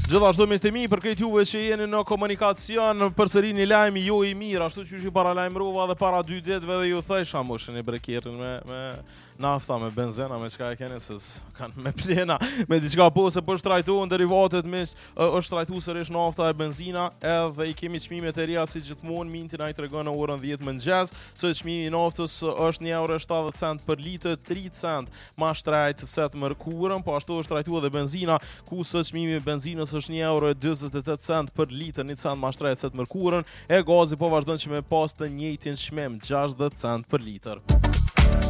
Gjithashtu me të mi për këtë juve që jeni në komunikacion, përsëri një lajm jo i mirë, ashtu që ju paralajmërova dhe para 2 ditëve dhe ju thësha moshën e brekerin me nafta, me benzena, me çka e keni se kanë me plena, me diçka po se po shtrajtohen derivatet me është trajtuar sërish nafta e benzina, edhe i kemi çmimet e reja si gjithmonë, Minti na i tregon në orën 10 mëngjes, se çmimi i naftës është €1.70 për litër, 3 cent më shtrejt se të mërkurën, po ashtu është trajtuar edhe benzina, ku së çmimi i benzinës është €1.48 për litër, 1 cent më shtrejt se të mërkurën, e gazi po vazhdon që me pas të njëjtin çmim, 60 cent për litër.